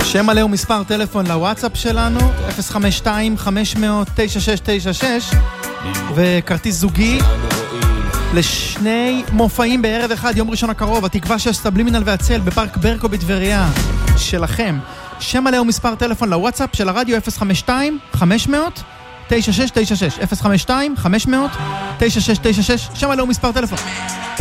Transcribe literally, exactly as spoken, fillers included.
שם מלא ומספר טלפון לוואטסאפ שלנו אפס חמש שתיים חמש אפס אפס תשע שש תשע שש וכרטיס זוגי לשני מופעים בערב אחד יום ראשון הקרוב, התקווה שש סבלימינל והצל בפארק ברקו בטבריה שלכם. שם מלא ומספר טלפון לוואטסאפ של הרדיו אפס חמש שתיים חמש אפס אפס תשע שש תשע שש אפס חמש שתיים חמש אפס אפס תשע שש תשע שש. שם מלא ומספר טלפון.